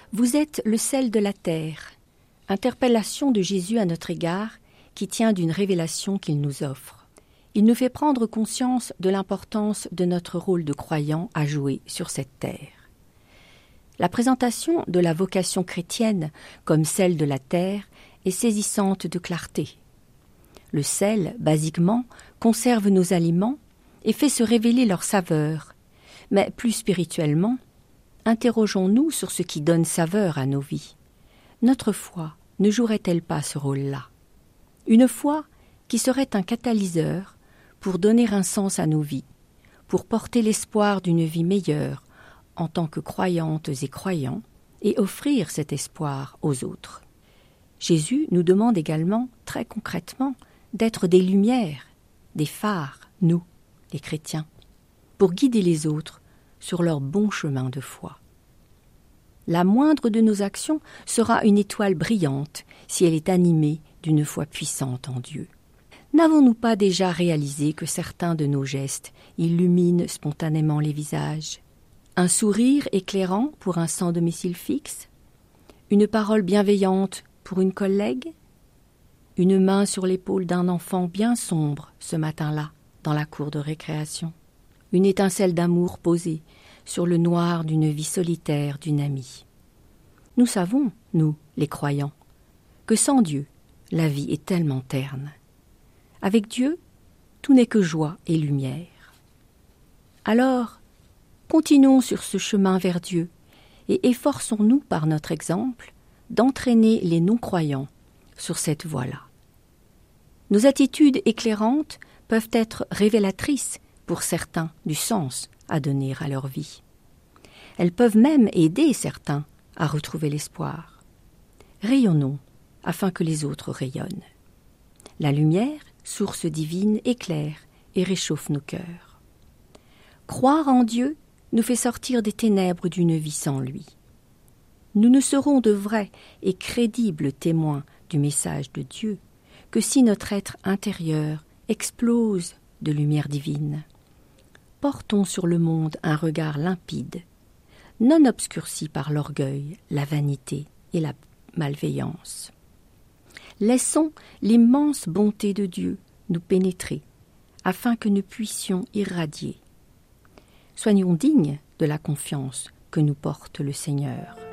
Vous êtes le sel de la terre. Interpellation de Jésus à notre égard qui tient d'une révélation qu'il nous offre. Il nous fait prendre conscience de l'importance de notre rôle de croyant à jouer sur cette terre. La présentation de la vocation chrétienne comme sel de la terre est saisissante de clarté. Le sel, basiquement, conserve nos aliments et fait se révéler leur saveur. Mais plus spirituellement, interrogeons-nous sur ce qui donne saveur à nos vies. Notre foi ne jouerait-elle pas ce rôle-là? Une foi qui serait un catalyseur pour donner un sens à nos vies, pour porter l'espoir d'une vie meilleure en tant que croyantes et croyants et offrir cet espoir aux autres. Jésus nous demande également, très concrètement, d'être des lumières, des phares, nous, les chrétiens, pour guider les autres sur leur bon chemin de foi. La moindre de nos actions sera une étoile brillante si elle est animée d'une foi puissante en Dieu. N'avons-nous pas déjà réalisé que certains de nos gestes illuminent spontanément les visages? Un sourire éclairant pour un sans domicile fixe? Une parole bienveillante pour une collègue? Une main sur l'épaule d'un enfant bien sombre ce matin-là dans la cour de récréation? Une étincelle d'amour posée sur le noir d'une vie solitaire d'une amie. Nous savons, nous, les croyants, que sans Dieu, la vie est tellement terne. Avec Dieu, tout n'est que joie et lumière. Alors, continuons sur ce chemin vers Dieu et efforçons-nous par notre exemple d'entraîner les non-croyants sur cette voie-là. Nos attitudes éclairantes peuvent être révélatrices pour certains du sens à donner à leur vie. Elles peuvent même aider certains à retrouver l'espoir. Rayonnons afin que les autres rayonnent. La lumière, source divine, éclaire et réchauffe nos cœurs. Croire en Dieu nous fait sortir des ténèbres d'une vie sans lui. Nous ne serons de vrais et crédibles témoins du message de Dieu que si notre être intérieur explose de lumière divine. Portons sur le monde un regard limpide, non obscurci par l'orgueil, la vanité et la malveillance. Laissons l'immense bonté de Dieu nous pénétrer, afin que nous puissions irradier. Soyons dignes de la confiance que nous porte le Seigneur.